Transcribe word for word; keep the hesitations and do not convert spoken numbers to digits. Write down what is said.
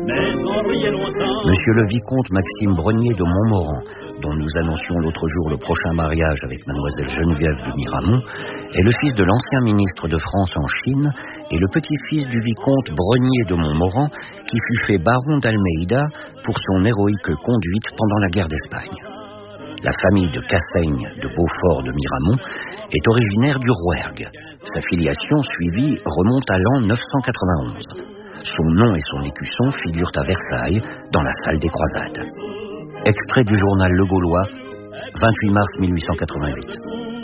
Monsieur le vicomte Maxime Brenier de Montmoran, dont nous annoncions l'autre jour le prochain mariage avec mademoiselle Geneviève de Miramont, est le fils de l'ancien ministre de France en Chine et le petit-fils du vicomte Brenier de Montmoran qui fut fait baron d'Almeida pour son héroïque conduite pendant la guerre d'Espagne. La famille de Cassaigne de Beaufort de Miramont est originaire du Rouergue. Sa filiation suivie remonte à l'an neuf cent quatre-vingt-onze. Son nom et son écusson figurent à Versailles, dans la salle des croisades. Extrait du journal Le Gaulois, vingt-huit mars mille huit cent quatre-vingt-huit.